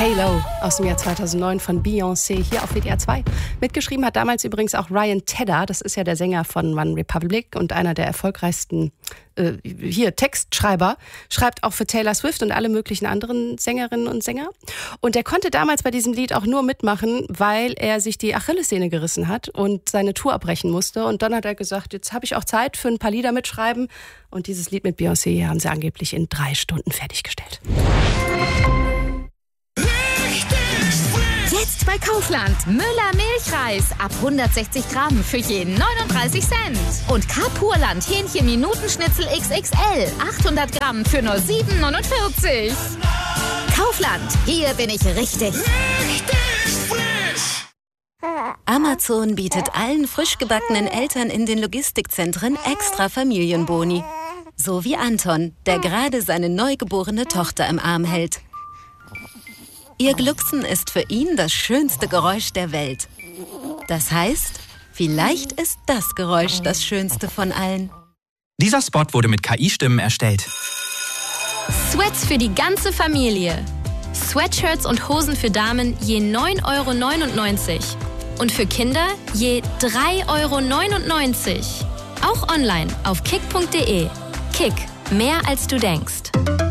Halo aus dem Jahr 2009 von Beyoncé hier auf WDR 2. Mitgeschrieben hat damals übrigens auch Ryan Tedder, das ist ja der Sänger von One Republic und einer der erfolgreichsten Textschreiber, schreibt auch für Taylor Swift und alle möglichen anderen Sängerinnen und Sänger. Und er konnte damals bei diesem Lied auch nur mitmachen, weil er sich die Achillessehne gerissen hat und seine Tour abbrechen musste. Und dann hat er gesagt, jetzt habe ich auch Zeit für ein paar Lieder mitschreiben. Und dieses Lied mit Beyoncé haben sie angeblich in 3 Stunden fertiggestellt. Jetzt bei Kaufland. Müller Milchreis ab 160 Gramm für jeden 39 Cent. Und K-Purland Hähnchen Minutenschnitzel XXL 800 Gramm für nur 7,49. Kaufland, hier bin ich richtig. Amazon bietet allen frisch gebackenen Eltern in den Logistikzentren extra Familienboni. So wie Anton, der gerade seine neugeborene Tochter im Arm hält. Ihr Glucksen ist für ihn das schönste Geräusch der Welt. Das heißt, vielleicht ist das Geräusch das schönste von allen. Dieser Spot wurde mit KI-Stimmen erstellt. Sweats für die ganze Familie. Sweatshirts und Hosen für Damen je 9,99 €. Und für Kinder je 3,99 €. Auch online auf kick.de. Kick, mehr als du denkst.